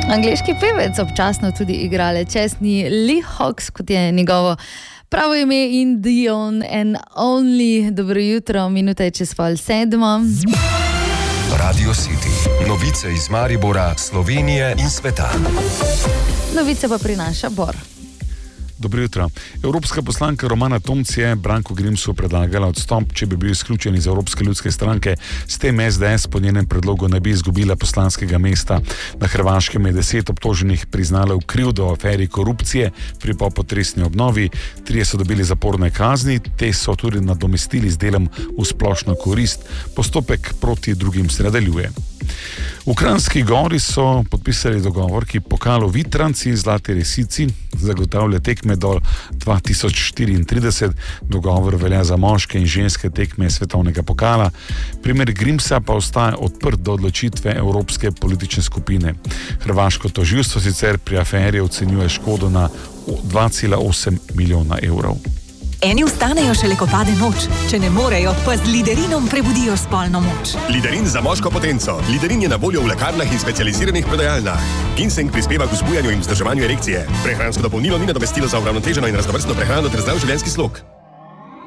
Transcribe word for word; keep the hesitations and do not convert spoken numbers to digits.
Angleški pevec, občasno tudi igralec, čestni Lee Hawks, kot je njegovo pravo ime, in The One and Only. Dobro jutro, minuta je čez pol sedmo. Radio City, novice iz Maribora, Slovenije in sveta. Novice pa prinaša Bor. Dobro jutro. Evropska poslanka Romana Tomc je Branku Grimsu predlagala odstop, če bi bil izključen iz Evropske ljudske stranke. S tem S D S po njenem predlogu ne bi izgubila poslanskega mesta. Na Hrvaškem je deset obtoženih priznalo krivdo o aferi korupcije pri popotresni obnovi. Trije so dobili zaporne kazni, te so tudi nadomestili z delom v splošno korist. Postopek proti drugim se nadaljuje. V Kranjski Gori so podpisali dogovor, ki pokalu Vitranci Zlati Resici zagotavlja tekme do dva tisoč štiriintrideset. Dogovor velja za moške in ženske tekme svetovnega pokala. Primer Grimsa pa ostaja odprt do odločitve Evropske politične skupine. Hrvaško tožilstvo sicer pri aferi ocenjuje škodo na dva cela osem milijona evrov. Eni vstanejo šele, ko pade noč. Če ne morejo, pa z Liderinom prebudijo spolno moč. Liderin za moško potenco. Liderin je na voljo v lekarnah in specializiranih prodajalnah. Ginseng prispeva k vzbujanju in vzdrževanju erekcije. Prehransko dopolnilo ni nadomestilo za uravnoteženo in raznovrstno prehrano ter zdrav življenjski slog.